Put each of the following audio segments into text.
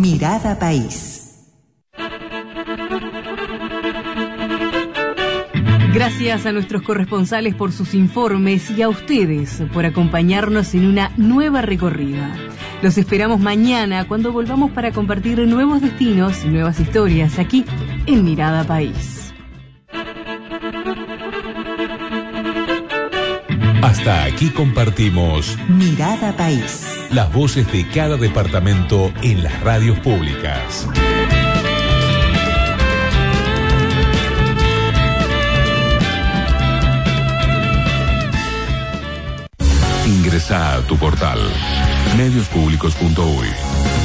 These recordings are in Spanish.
Mirada País. Gracias a nuestros corresponsales por sus informes y a ustedes por acompañarnos en una nueva recorrida. Los esperamos mañana cuando volvamos para compartir nuevos destinos y nuevas historias aquí en Mirada País. Hasta aquí compartimos Mirada País. Las voces de cada departamento en las radios públicas. Ingresá a tu portal mediospublicos.uy.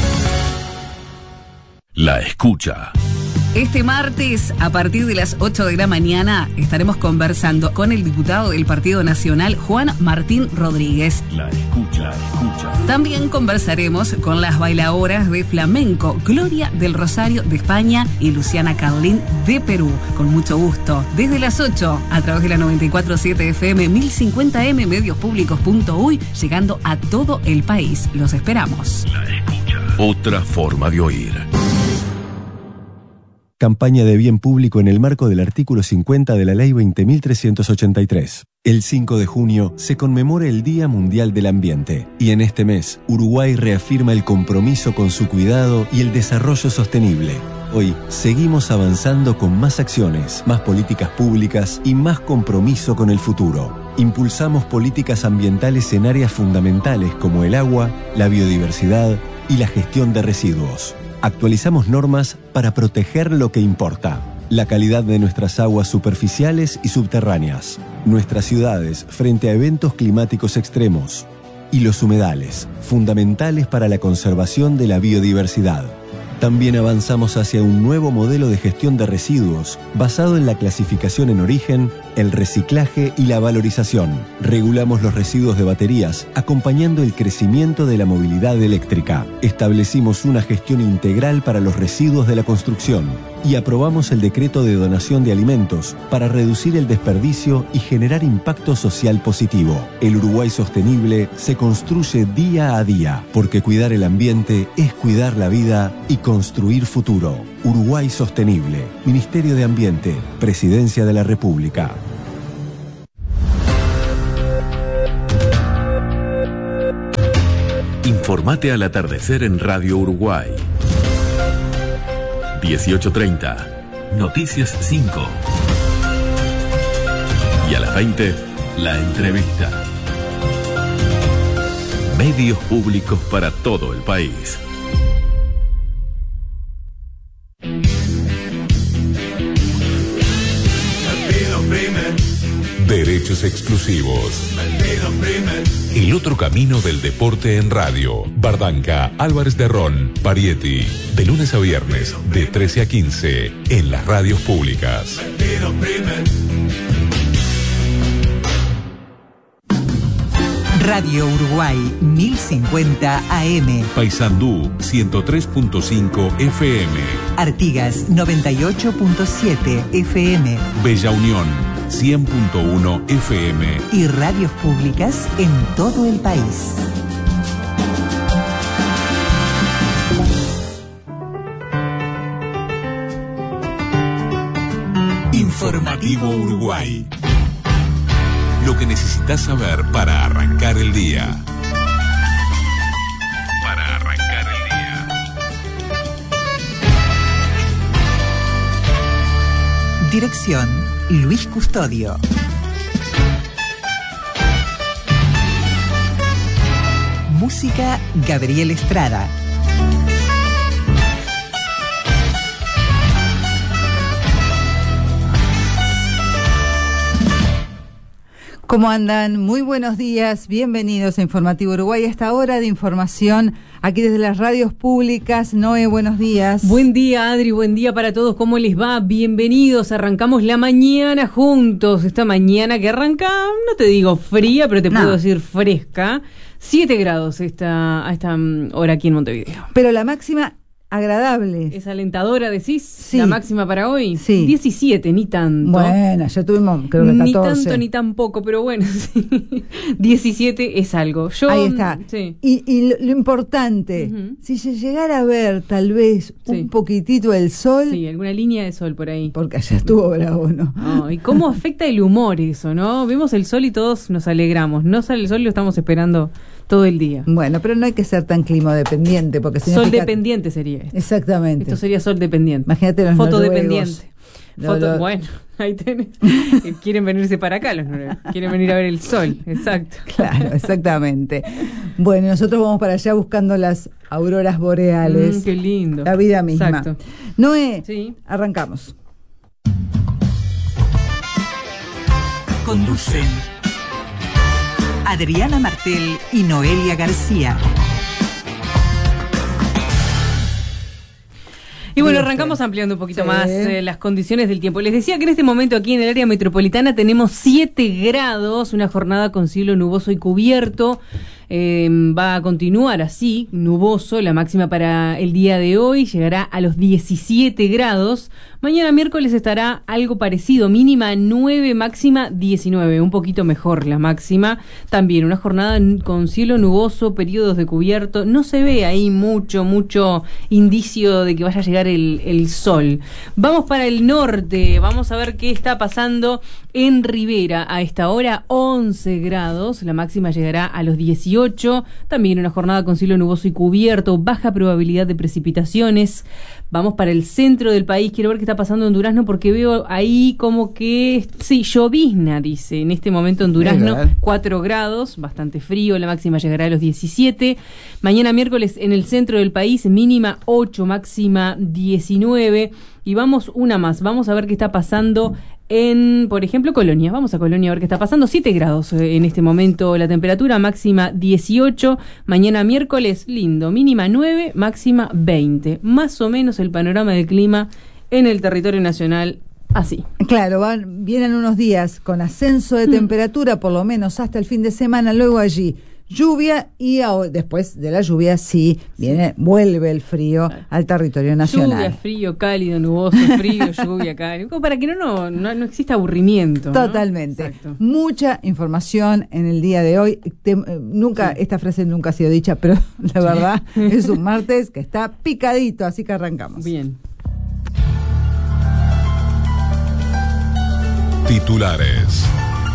La escucha. Este martes, a partir de las 8 de la mañana, estaremos conversando con el diputado del Partido Nacional, Juan Martín Rodríguez. La escucha. También conversaremos con las bailadoras de flamenco, Gloria del Rosario de España y Luciana Carlín de Perú. Con mucho gusto, desde las 8, a través de la 94.7 FM, 1050M, mediospublicos.uy, llegando a todo el país. Los esperamos. La escucha. Otra forma de oír. Campaña de bien público en el marco del artículo 50 de la Ley 20.383. El 5 de junio se conmemora el Día Mundial del Ambiente y en este mes Uruguay reafirma el compromiso con su cuidado y el desarrollo sostenible. Hoy seguimos avanzando con más acciones, más políticas públicas y más compromiso con el futuro. Impulsamos políticas ambientales en áreas fundamentales como el agua, la biodiversidad y la gestión de residuos. Actualizamos normas para proteger lo que importa: la calidad de nuestras aguas superficiales y subterráneas, nuestras ciudades frente a eventos climáticos extremos y los humedales, fundamentales para la conservación de la biodiversidad. También avanzamos hacia un nuevo modelo de gestión de residuos basado en la clasificación en origen, el reciclaje y la valorización. Regulamos los residuos de baterías, acompañando el crecimiento de la movilidad eléctrica. Establecimos una gestión integral para los residuos de la construcción y aprobamos el decreto de donación de alimentos para reducir el desperdicio y generar impacto social positivo. El Uruguay sostenible se construye día a día, porque cuidar el ambiente es cuidar la vida y construir futuro. Uruguay Sostenible, Ministerio de Ambiente, Presidencia de la República. Informate al atardecer en Radio Uruguay. 18:30, Noticias 5. Y a las 20, la entrevista. Medios públicos para todo el país. Derechos exclusivos. El otro camino del deporte en radio. Bardanca, Álvarez de Ron, Parietti. De lunes a viernes, de 13 a 15, en las radios públicas. Radio Uruguay 1050 AM. Paysandú 103.5 FM. Artigas 98.7 FM. Bella Unión 100.1 FM. Y radios públicas en todo el país. Informativo Uruguay. Lo que necesitas saber para arrancar el día. Para arrancar el día. Dirección: Luis Custodio. Música: Gabriel Estrada. ¿Cómo andan? Muy buenos días, bienvenidos a Informativo Uruguay, a esta hora de información aquí desde las radios públicas. Noé, buenos días. Buen día, Adri, buen día para todos, ¿cómo les va? Bienvenidos, arrancamos la mañana juntos, esta mañana que arranca, no te digo fría, pero te puedo decir fresca, 7 grados a esta hora aquí en Montevideo. Pero la máxima agradable. ¿Es alentadora, decís? Sí. ¿La máxima para hoy? Sí. 17, ni tanto. Bueno, ya tuvimos, creo que 14. Ni tanto ni tampoco, pero bueno, sí. 17 es algo. Ahí está. Sí. Y lo importante, si se llegara a ver tal vez un poquitito del sol. Sí, alguna línea de sol por ahí. Porque allá estuvo bravo, ¿no? No, y cómo afecta el humor eso, ¿no? Vemos el sol y todos nos alegramos. No sale el sol y lo estamos esperando todo el día. Bueno, pero no hay que ser tan climodependiente, porque Sol dependiente sería esto. Exactamente. Esto sería sol dependiente. Imagínate los Fotodependiente. noruegos. Bueno, ahí tenés. Quieren venirse para acá los noruegos. Quieren venir a ver el sol, exacto. Claro, exactamente. Bueno, nosotros vamos para allá buscando las auroras boreales. Qué lindo. La vida misma. Exacto. Noé, Sí. arrancamos. Conducen Adriana Martel y Noelia García. Y bueno, arrancamos ampliando un poquito más las condiciones del tiempo. Les decía que en este momento aquí en el área metropolitana tenemos 7 grados, una jornada con cielo nuboso y cubierto. Va a continuar así, nuboso, la máxima para el día de hoy llegará a los 17 grados. Mañana miércoles estará algo parecido, mínima 9, máxima 19, un poquito mejor la máxima. También una jornada con cielo nuboso, periodos de cubierto, no se ve ahí mucho indicio de que vaya a llegar el sol. Vamos para el norte, vamos a ver qué está pasando en Rivera. A esta hora 11 grados, la máxima llegará a los 18. También una jornada con cielo nuboso y cubierto, baja probabilidad de precipitaciones. Vamos para el centro del país, quiero ver qué está pasando en Durazno porque veo ahí como que, sí, llovizna, dice, en este momento en Durazno, 4 grados, bastante frío, la máxima llegará a los 17. Mañana miércoles en el centro del país, mínima 8, máxima 19. Y vamos una más, vamos a ver qué está pasando en, por ejemplo, Colonia. Vamos a Colonia a ver qué está pasando. 7 grados en este momento la temperatura, máxima 18. Mañana miércoles, lindo, mínima 9, máxima 20. Más o menos el panorama del clima en el territorio nacional así. Claro, vienen unos días con ascenso de temperatura, por lo menos hasta el fin de semana, luego allí lluvia y después de la lluvia vuelve el frío al territorio nacional. Lluvia, frío, cálido, nuboso, frío, lluvia, cálido, como para que no exista aburrimiento. Totalmente. ¿No? Mucha información en el día de hoy. Esta frase nunca ha sido dicha, pero la verdad es un martes que está picadito, así que arrancamos. Bien. Titulares.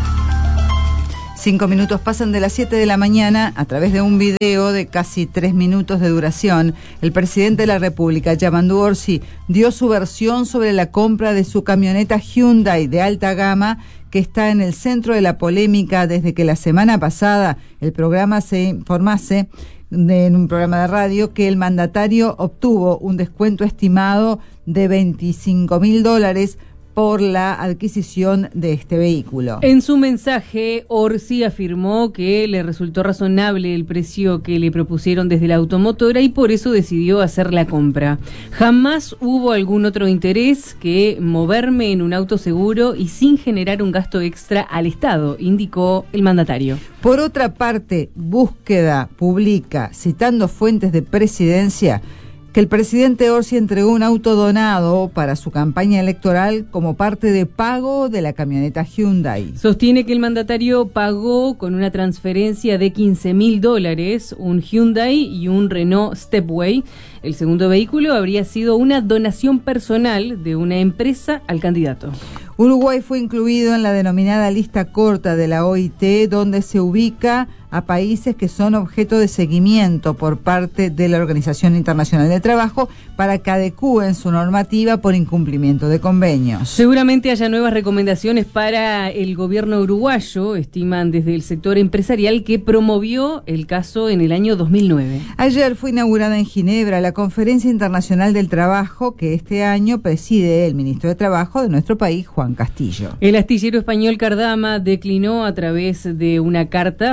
5 minutos pasan de las 7 de la mañana. A través de un video de casi 3 minutos de duración, el presidente de la República, Yamandu Orsi, dio su versión sobre la compra de su camioneta Hyundai de alta gama, que está en el centro de la polémica desde que la semana pasada el programa se informase en un programa de radio que el mandatario obtuvo un descuento estimado de $25.000 por la adquisición de este vehículo. En su mensaje, Orsi afirmó que le resultó razonable el precio que le propusieron desde la automotora y por eso decidió hacer la compra. Jamás hubo algún otro interés que moverme en un auto seguro y sin generar un gasto extra al Estado, indicó el mandatario. Por otra parte, Búsqueda publica, citando fuentes de Presidencia, que el presidente Orsi entregó un auto donado para su campaña electoral como parte de pago de la camioneta Hyundai. Sostiene que el mandatario pagó con una transferencia de $15.000 un Hyundai y un Renault Stepway. El segundo vehículo habría sido una donación personal de una empresa al candidato. Uruguay fue incluido en la denominada lista corta de la OIT, donde se ubica a países que son objeto de seguimiento por parte de la Organización Internacional del Trabajo para que adecúen su normativa por incumplimiento de convenios. Seguramente haya nuevas recomendaciones para el gobierno uruguayo, estiman desde el sector empresarial que promovió el caso en el año 2009. Ayer fue inaugurada en Ginebra la Conferencia Internacional del Trabajo que este año preside el ministro de Trabajo de nuestro país, Juan Castillo. El astillero español Cardama declinó a través de una carta participar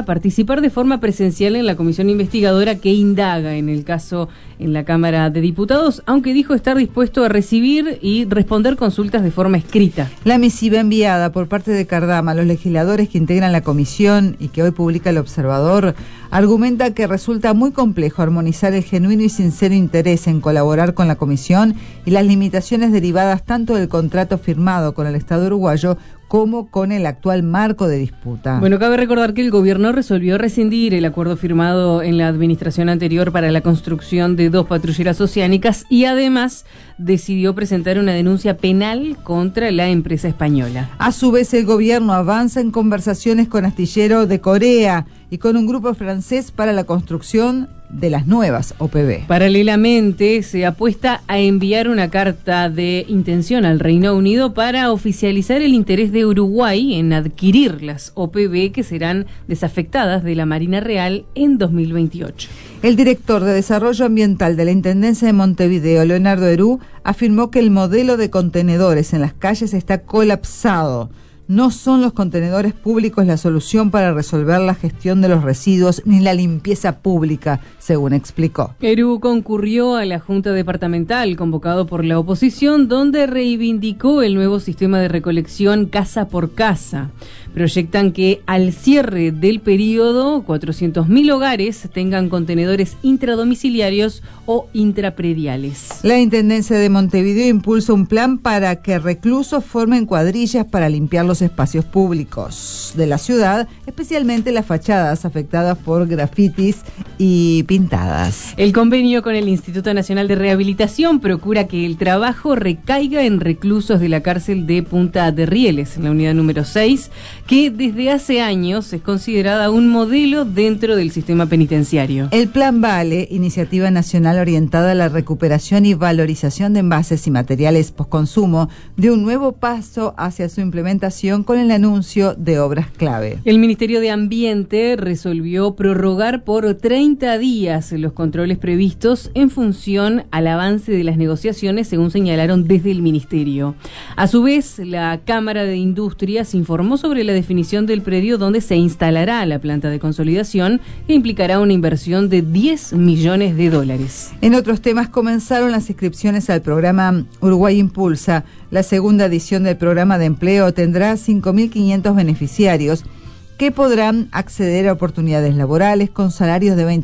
participar de forma presencial en la comisión investigadora que indaga en el caso en la Cámara de Diputados, aunque dijo estar dispuesto a recibir y responder consultas de forma escrita. La misiva enviada por parte de Cardama a los legisladores que integran la comisión y que hoy publica El Observador argumenta que resulta muy complejo armonizar el genuino y sincero interés en colaborar con la comisión y las limitaciones derivadas tanto del contrato firmado con el Estado uruguayo como con el actual marco de disputa. Bueno, cabe recordar que el gobierno resolvió rescindir el acuerdo firmado en la administración anterior para la construcción de 2 patrulleras oceánicas y además decidió presentar una denuncia penal contra la empresa española. A su vez, el gobierno avanza en conversaciones con Astillero de Corea y con un grupo francés para la construcción de las nuevas OPV. Paralelamente, se apuesta a enviar una carta de intención al Reino Unido para oficializar el interés de Uruguay en adquirir las OPV que serán desafectadas de la Marina Real en 2028. El director de Desarrollo Ambiental de la Intendencia de Montevideo, Leonardo Herú, afirmó que el modelo de contenedores en las calles está colapsado. No son los contenedores públicos la solución para resolver la gestión de los residuos ni la limpieza pública, según explicó. Herú concurrió a la Junta Departamental convocado por la oposición, donde reivindicó el nuevo sistema de recolección casa por casa. Proyectan que al cierre del periodo 400.000 hogares tengan contenedores intradomiciliarios o intraprediales. La Intendencia de Montevideo impulsa un plan para que reclusos formen cuadrillas para limpiar los espacios públicos de la ciudad, especialmente las fachadas afectadas por grafitis y pintadas. El convenio con el Instituto Nacional de Rehabilitación procura que el trabajo recaiga en reclusos de la cárcel de Punta de Rieles, en la unidad número 6, que desde hace años es considerada un modelo dentro del sistema penitenciario. El Plan Vale, iniciativa nacional orientada a la recuperación y valorización de envases y materiales postconsumo, dio un nuevo paso hacia su implementación con el anuncio de obras clave. El Ministerio de Ambiente resolvió prorrogar por 30 días los controles previstos en función al avance de las negociaciones, según señalaron desde el Ministerio. A su vez, la Cámara de Industrias informó sobre la definición del predio donde se instalará la planta de consolidación, que implicará una inversión de $10 millones. En otros temas, comenzaron las inscripciones al programa Uruguay Impulsa. La segunda edición del programa de empleo tendrá 5.500 beneficiarios que podrán acceder a oportunidades laborales con salarios de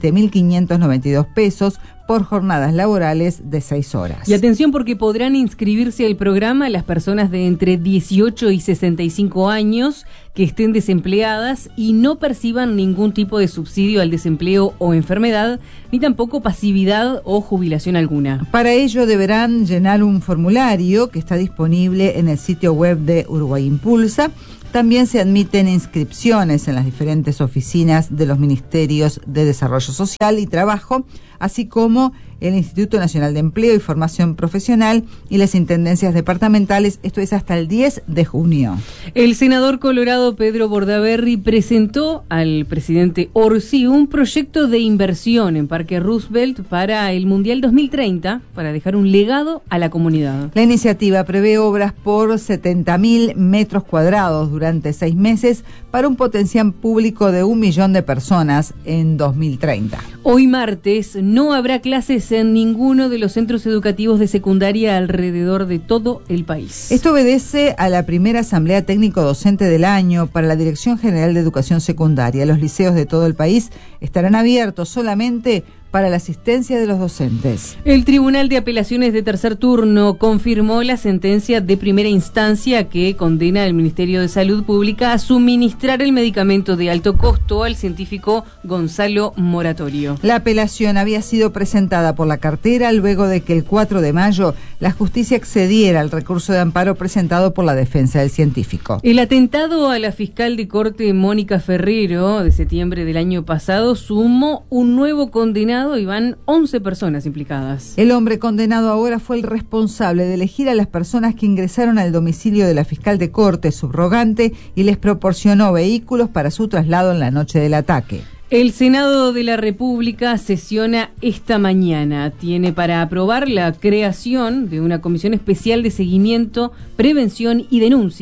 20.592 pesos por jornadas laborales de 6 horas. Y atención, porque podrán inscribirse al programa las personas de entre 18 y 65 años que estén desempleadas y no perciban ningún tipo de subsidio al desempleo o enfermedad, ni tampoco pasividad o jubilación alguna. Para ello deberán llenar un formulario que está disponible en el sitio web de Uruguay Impulsa. También se admiten inscripciones en las diferentes oficinas de los Ministerios de Desarrollo Social y Trabajo, así como el Instituto Nacional de Empleo y Formación Profesional y las intendencias departamentales. Esto es hasta el 10 de junio. El senador colorado Pedro Bordaberry presentó al presidente Orsi un proyecto de inversión en Parque Roosevelt para el Mundial 2030 para dejar un legado a la comunidad. La iniciativa prevé obras por 70.000 metros cuadrados durante 6 meses para un potencial público de 1 millón de personas en 2030. Hoy martes no habrá clases en ninguno de los centros educativos de secundaria alrededor de todo el país. Esto obedece a la primera asamblea técnico-docente del año para la Dirección General de Educación Secundaria. Los liceos de todo el país estarán abiertos solamente para la asistencia de los docentes. El Tribunal de Apelaciones de Tercer Turno confirmó la sentencia de primera instancia que condena al Ministerio de Salud Pública a suministrar el medicamento de alto costo al científico Gonzalo Moratorio. La apelación había sido presentada por la cartera luego de que el 4 de mayo la justicia accediera al recurso de amparo presentado por la defensa del científico. El atentado a la fiscal de corte Mónica Ferrero de septiembre del año pasado sumó un nuevo condenado y van 11 personas implicadas. El hombre condenado ahora fue el responsable de elegir a las personas que ingresaron al domicilio de la fiscal de corte subrogante y les proporcionó vehículos para su traslado en la noche del ataque. El Senado de la República sesiona esta mañana. Tiene para aprobar la creación de una comisión especial de seguimiento, prevención y denuncia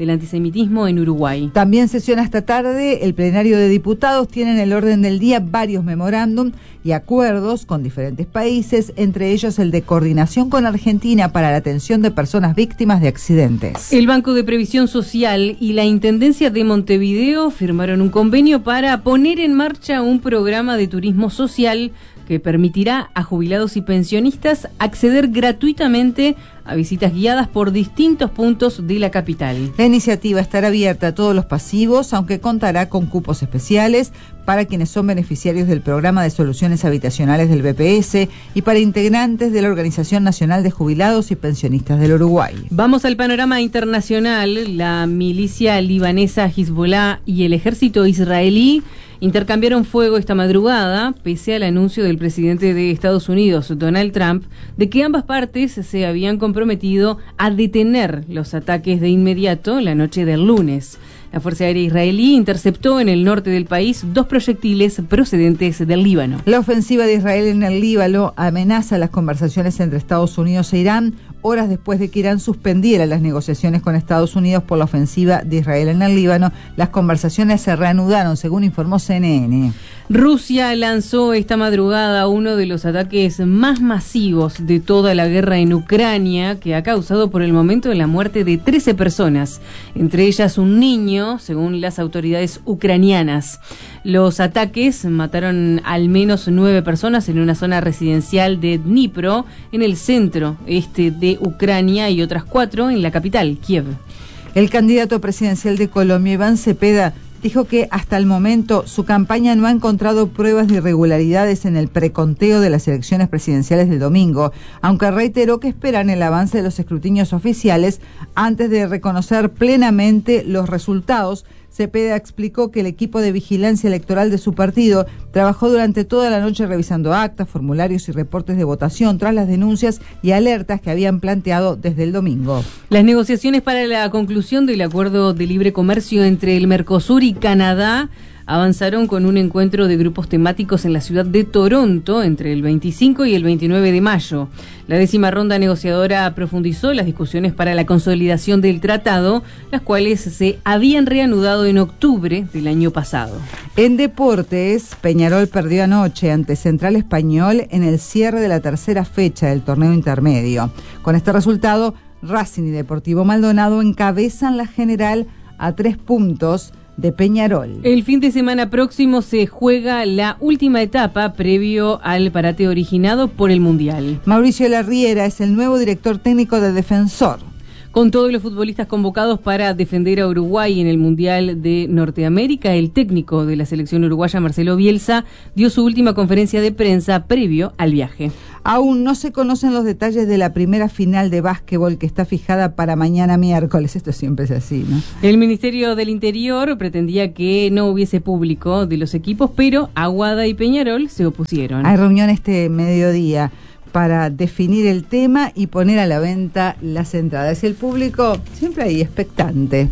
del antisemitismo en Uruguay. También sesiona esta tarde el plenario de diputados. Tienen en el orden del día varios memorándum y acuerdos con diferentes países, entre ellos el de coordinación con Argentina para la atención de personas víctimas de accidentes. El Banco de Previsión Social y la Intendencia de Montevideo firmaron un convenio para poner en marcha un programa de turismo social que permitirá a jubilados y pensionistas acceder gratuitamente a visitas guiadas por distintos puntos de la capital. La iniciativa estará abierta a todos los pasivos, aunque contará con cupos especiales para quienes son beneficiarios del programa de soluciones habitacionales del BPS y para integrantes de la Organización Nacional de Jubilados y Pensionistas del Uruguay. Vamos al panorama internacional. La milicia libanesa Hezbollah y el ejército israelí intercambiaron fuego esta madrugada, pese al anuncio del presidente de Estados Unidos, Donald Trump, de que ambas partes se habían comprometido a detener los ataques de inmediato la noche del lunes. La Fuerza Aérea Israelí interceptó en el norte del país 2 proyectiles procedentes del Líbano. La ofensiva de Israel en el Líbano amenaza las conversaciones entre Estados Unidos e Irán, horas después de que Irán suspendiera las negociaciones con Estados Unidos por la ofensiva de Israel en el Líbano. Las conversaciones se reanudaron, según informó CNN. Rusia lanzó esta madrugada uno de los ataques más masivos de toda la guerra en Ucrania, que ha causado por el momento la muerte de 13 personas, entre ellas un niño, según las autoridades ucranianas. Los ataques mataron al menos 9 personas en una zona residencial de Dnipro, en el centro este de Ucrania, y otras 4 en la capital, Kiev. El candidato presidencial de Colombia, Iván Cepeda, dijo que hasta el momento su campaña no ha encontrado pruebas de irregularidades en el preconteo de las elecciones presidenciales del domingo, aunque reiteró que esperan el avance de los escrutinios oficiales antes de reconocer plenamente los resultados. Cepeda explicó que el equipo de vigilancia electoral de su partido trabajó durante toda la noche revisando actas, formularios y reportes de votación tras las denuncias y alertas que habían planteado desde el domingo. Las negociaciones para la conclusión del acuerdo de libre comercio entre el Mercosur y Canadá avanzaron con un encuentro de grupos temáticos en la ciudad de Toronto entre el 25 y el 29 de mayo. La 10ª ronda negociadora profundizó las discusiones para la consolidación del tratado, las cuales se habían reanudado en octubre del año pasado. En deportes, Peñarol perdió anoche ante Central Español en el cierre de la tercera fecha del torneo intermedio. Con este resultado, Racing y Deportivo Maldonado encabezan la general a 3 puntos de Peñarol. El fin de semana próximo se juega la última etapa previo al parate originado por el Mundial. Mauricio Larriera es el nuevo director técnico de Defensor. Con todos los futbolistas convocados para defender a Uruguay en el Mundial de Norteamérica, el técnico de la selección uruguaya, Marcelo Bielsa, dio su última conferencia de prensa previo al viaje. Aún no se conocen los detalles de la primera final de básquetbol que está fijada para mañana miércoles. Esto siempre es así, ¿no? El Ministerio del Interior pretendía que no hubiese público de los equipos, pero Aguada y Peñarol se opusieron. Hay reunión este mediodía para definir el tema y poner a la venta las entradas. Y el público siempre ahí expectante.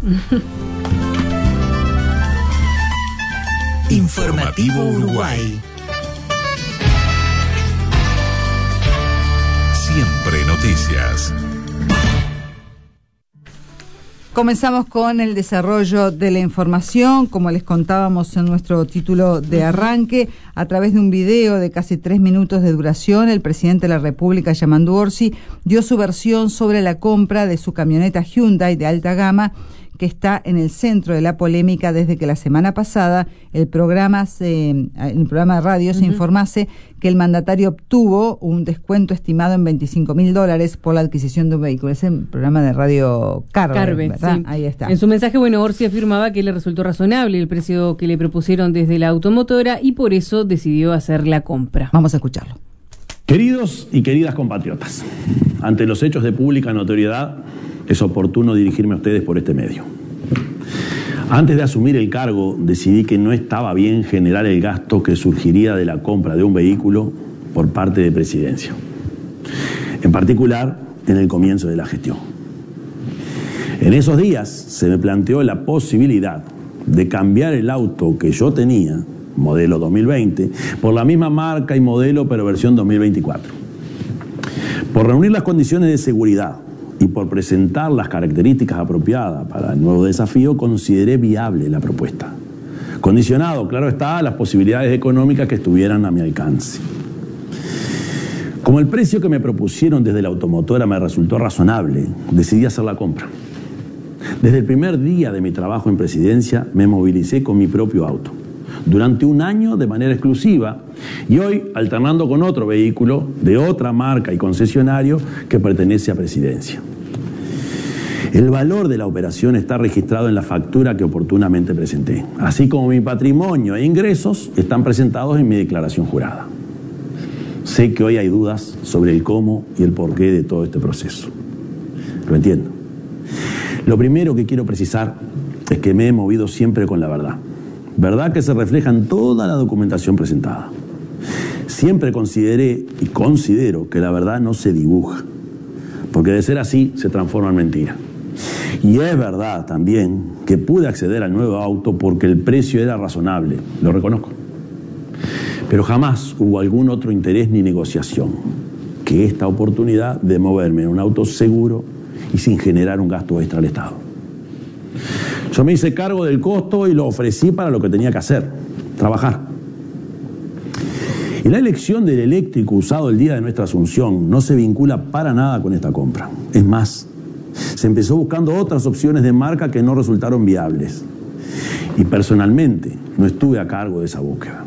Informativo Uruguay. Siempre noticias. Comenzamos con el desarrollo de la información, como les contábamos en nuestro título de arranque. A través de un video de casi 3 minutos de duración, el presidente de la República, Yamandu Orsi, dio su versión sobre la compra de su camioneta Hyundai de alta gama, que está en el centro de la polémica desde que la semana pasada en el programa de radio se informase que el mandatario obtuvo un descuento estimado en $25.000 por la adquisición de un vehículo. Es el programa de radio Carve, ¿verdad? Sí. Ahí está. En su mensaje, Orsi afirmaba que le resultó razonable el precio que le propusieron desde la automotora y por eso decidió hacer la compra. Vamos a escucharlo. Queridos y queridas compatriotas, ante los hechos de pública notoriedad, es oportuno dirigirme a ustedes por este medio. Antes de asumir el cargo, decidí que no estaba bien generar el gasto que surgiría de la compra de un vehículo por parte de Presidencia, en particular en el comienzo de la gestión. En esos días se me planteó la posibilidad de cambiar el auto que yo tenía, modelo 2020, por la misma marca y modelo pero versión 2024. Por reunir las condiciones de seguridad y por presentar las características apropiadas para el nuevo desafío, consideré viable la propuesta. Condicionado, claro está, a las posibilidades económicas que estuvieran a mi alcance. Como el precio que me propusieron desde la automotora me resultó razonable, decidí hacer la compra. Desde el primer día de mi trabajo en presidencia me movilicé con mi propio auto. Durante un año de manera exclusiva y hoy alternando con otro vehículo de otra marca y concesionario que pertenece a Presidencia. El valor de la operación está registrado en la factura que oportunamente presenté, así como mi patrimonio e ingresos están presentados en mi declaración jurada. Sé que hoy hay dudas sobre el cómo y el porqué de todo este proceso. Lo entiendo. Lo primero que quiero precisar es que me he movido siempre con la verdad. Verdad que se refleja en toda la documentación presentada. Siempre consideré y considero que la verdad no se dibuja, porque de ser así se transforma en mentira. Y es verdad también que pude acceder al nuevo auto porque el precio era razonable, lo reconozco. Pero jamás hubo algún otro interés ni negociación que esta oportunidad de moverme en un auto seguro y sin generar un gasto extra al Estado. Yo me hice cargo del costo y lo ofrecí para lo que tenía que hacer, trabajar. Y la elección del eléctrico usado el día de nuestra asunción no se vincula para nada con esta compra. Es más, se empezó buscando otras opciones de marca que no resultaron viables. Y personalmente no estuve a cargo de esa búsqueda.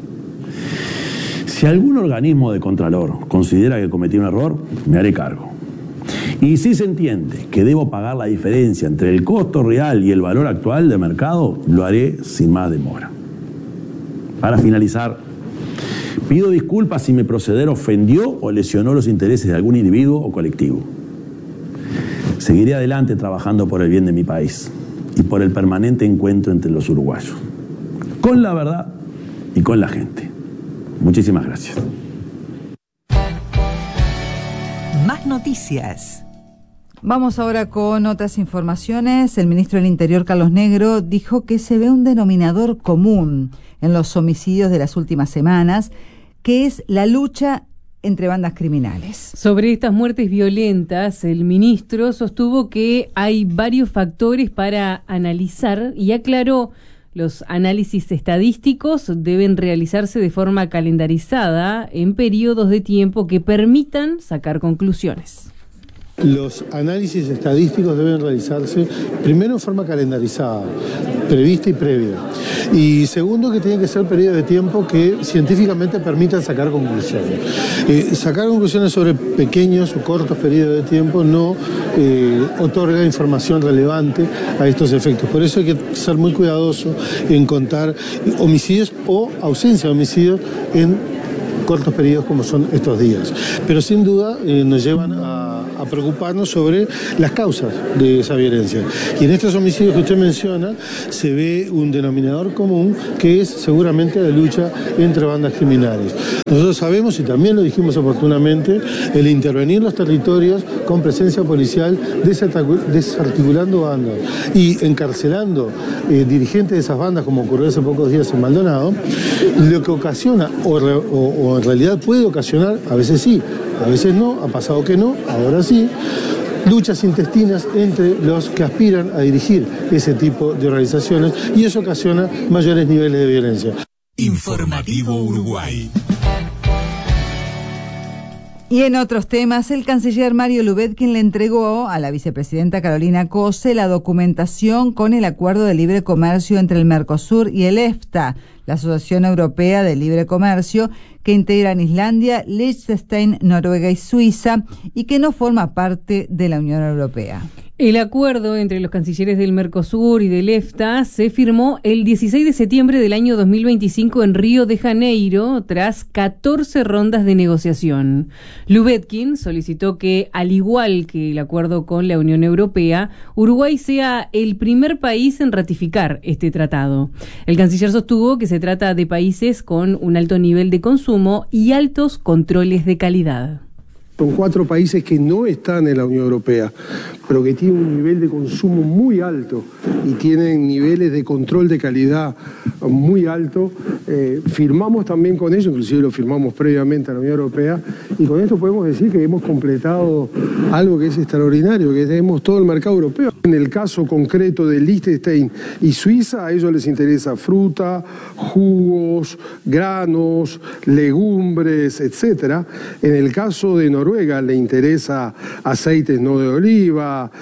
Si algún organismo de Contralor considera que cometí un error, me haré cargo. Y si se entiende que debo pagar la diferencia entre el costo real y el valor actual de mercado, lo haré sin más demora. Para finalizar, pido disculpas si mi proceder ofendió o lesionó los intereses de algún individuo o colectivo. Seguiré adelante trabajando por el bien de mi país y por el permanente encuentro entre los uruguayos, con la verdad y con la gente. Muchísimas gracias. Más noticias. Vamos ahora con otras informaciones. El ministro del Interior, Carlos Negro, dijo que se ve un denominador común en los homicidios de las últimas semanas, que es la lucha entre bandas criminales. Sobre estas muertes violentas, el ministro sostuvo que hay varios factores para analizar y aclaró: los análisis estadísticos deben realizarse de forma calendarizada en periodos de tiempo que permitan sacar conclusiones. Los análisis estadísticos deben realizarse primero en forma calendarizada, prevista y previa. Y segundo, que tienen que ser periodos de tiempo que científicamente permitan sacar conclusiones. Sacar conclusiones sobre pequeños o cortos periodos de tiempo no otorga información relevante a estos efectos. Por eso hay que ser muy cuidadoso en contar homicidios o ausencia de homicidios en cortos periodos como son estos días. Pero sin duda nos llevan a preocuparnos sobre las causas de esa violencia. Y en estos homicidios que usted menciona se ve un denominador común que es seguramente la lucha entre bandas criminales. Nosotros sabemos, y también lo dijimos oportunamente, el intervenir los territorios con presencia policial, desarticulando bandas y encarcelando dirigentes de esas bandas, como ocurrió hace pocos días en Maldonado, lo que ocasiona, o en realidad puede ocasionar, a veces sí, a veces no, ha pasado que no, ahora sí, luchas intestinas entre los que aspiran a dirigir ese tipo de organizaciones, y eso ocasiona mayores niveles de violencia. Informativo Uruguay. Y en otros temas, el canciller Mario Lubetkin le entregó a la vicepresidenta Carolina Cose la documentación con el acuerdo de libre comercio entre el Mercosur y el EFTA, la Asociación Europea de Libre Comercio, que integran Islandia, Liechtenstein, Noruega y Suiza, y que no forma parte de la Unión Europea. El acuerdo entre los cancilleres del Mercosur y del EFTA se firmó el 16 de septiembre del año 2025 en Río de Janeiro, tras 14 rondas de negociación. Lubetkin solicitó que, al igual que el acuerdo con la Unión Europea, Uruguay sea el primer país en ratificar este tratado. El canciller sostuvo que se trata de países con un alto nivel de consumo y altos controles de calidad. Son 4 países que no están en la Unión Europea, pero que tienen un nivel de consumo muy alto y tienen niveles de control de calidad muy alto. Firmamos también con ellos, inclusive lo firmamos previamente a la Unión Europea, y con esto podemos decir que hemos completado algo que es extraordinario, que tenemos todo el mercado europeo. En el caso concreto de Liechtenstein y Suiza, a ellos les interesa fruta, jugos, granos, legumbres, etc. En el caso de Noruega le interesa aceites no de oliva,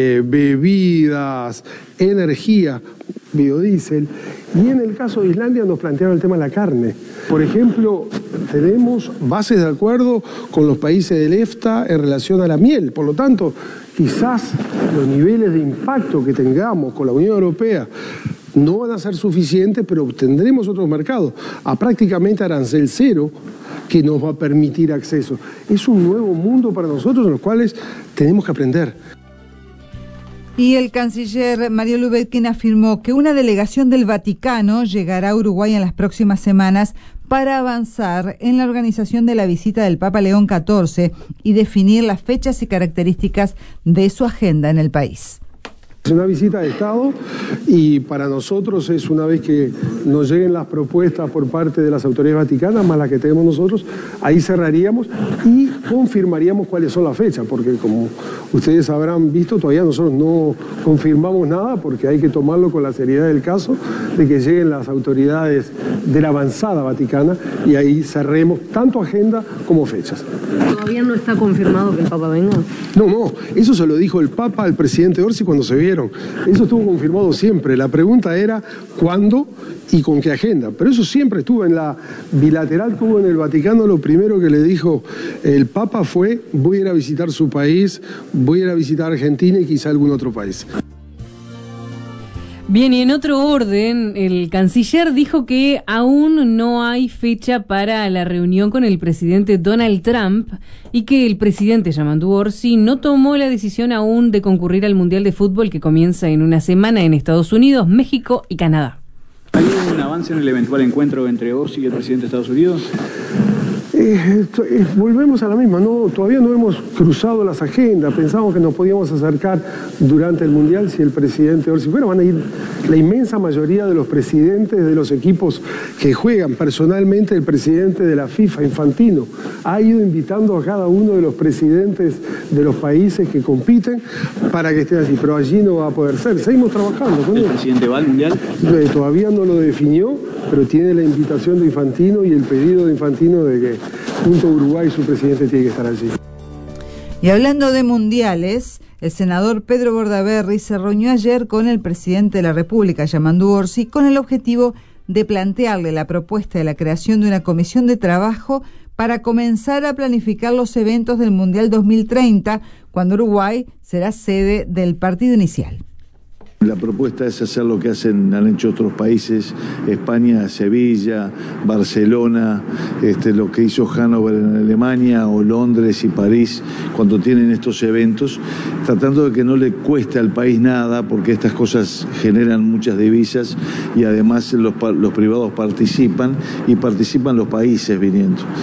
bebidas, energía, biodiesel. Y en el caso de Islandia nos plantearon el tema de la carne. Por ejemplo, tenemos bases de acuerdo con los países del EFTA en relación a la miel. Por lo tanto, quizás los niveles de impacto que tengamos con la Unión Europea no van a ser suficientes, pero obtendremos otros mercados a prácticamente arancel cero, que nos va a permitir acceso. Es un nuevo mundo para nosotros en los cuales tenemos que aprender. Y el canciller Mario Lubetkin afirmó que una delegación del Vaticano llegará a Uruguay en las próximas semanas para avanzar en la organización de la visita del Papa León XIV y definir las fechas y características de su agenda en el país. Es una visita de Estado y para nosotros es una vez que nos lleguen las propuestas por parte de las autoridades vaticanas, más las que tenemos nosotros, ahí cerraríamos y confirmaríamos cuáles son las fechas, porque como ustedes habrán visto, todavía nosotros no confirmamos nada porque hay que tomarlo con la seriedad del caso de que lleguen las autoridades de la avanzada vaticana y ahí cerremos tanto agenda como fechas. ¿Todavía no está confirmado que el Papa venga? No, eso se lo dijo el Papa al presidente Orsi cuando se vieron. Eso estuvo confirmado siempre. La pregunta era cuándo y con qué agenda. Pero eso siempre estuvo en la bilateral que hubo en el Vaticano. Lo primero que le dijo el Papa fue: voy a ir a visitar su país, voy a ir a visitar Argentina y quizá algún otro país. Bien, y en otro orden, el canciller dijo que aún no hay fecha para la reunión con el presidente Donald Trump y que el presidente Yamandu Orsi no tomó la decisión aún de concurrir al Mundial de Fútbol que comienza en una semana en Estados Unidos, México y Canadá. ¿Hay un avance en el eventual encuentro entre Orsi y el presidente de Estados Unidos? Volvemos a la misma, todavía no hemos cruzado las agendas. Pensamos que nos podíamos acercar durante el Mundial si el presidente Orsi fuera. Van a ir la inmensa mayoría de los presidentes de los equipos que juegan. Personalmente, el presidente de la FIFA, Infantino, ha ido invitando a cada uno de los presidentes de los países que compiten para que estén así, pero allí no va a poder ser. Seguimos trabajando con él. ¿El presidente va al Mundial? Todavía no lo definió, pero tiene la invitación de Infantino y el pedido de Infantino de que junto a Uruguay su presidente tiene que estar allí. Y hablando de mundiales, el senador Pedro Bordaberry se reunió ayer con el presidente de la República, Yamandu Orsi, con el objetivo de plantearle la propuesta de la creación de una comisión de trabajo para comenzar a planificar los eventos del Mundial 2030, cuando Uruguay será sede del partido inicial. La propuesta es hacer lo que han hecho otros países, España, Sevilla, Barcelona, lo que hizo Hannover en Alemania, o Londres y París, cuando tienen estos eventos, tratando de que no le cueste al país nada, porque estas cosas generan muchas divisas y además los privados participan y participan los países viniendo.